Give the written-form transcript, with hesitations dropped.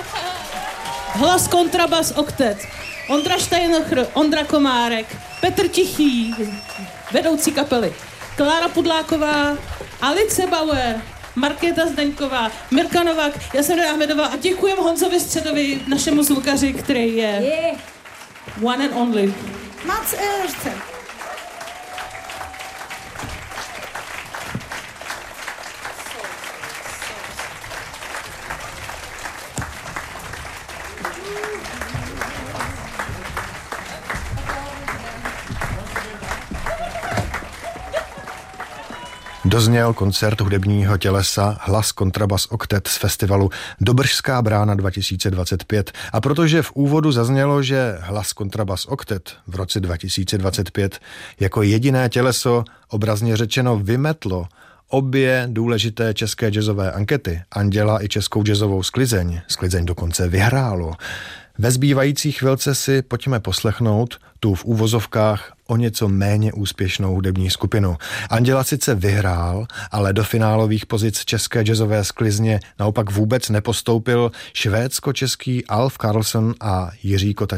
Hlas kontrabas oktet. Ondra Steinochr, Ondra Komárek, Petr Tichý, vedoucí kapely, Klára Pudláková, Alice Bauer, Markéta Zdeňková, Mirka Novák, já jsem Rada Ahmedová a děkujeme Honzovi Středovi, našemu zvukaři, který je one and only. Mats Öhrsten. Dozněl koncert hudebního tělesa Hlas kontrabas oktet z festivalu Dobržská brána 2025. A protože v úvodu zaznělo, že Hlas kontrabas oktet v roce 2025 jako jediné těleso obrazně řečeno vymetlo obě důležité české jazzové ankety, Anděla i českou jazzovou Sklizeň. Sklizeň dokonce vyhrálo. Ve zbývající chvilce si pojďme poslechnout tu v úvozovkách o něco méně úspěšnou hudební skupinu. Anděla sice vyhrál, ale do finálových pozic české jazzové Sklizně naopak vůbec nepostoupil švédsko-český Alf Karlsson a Jiří Kota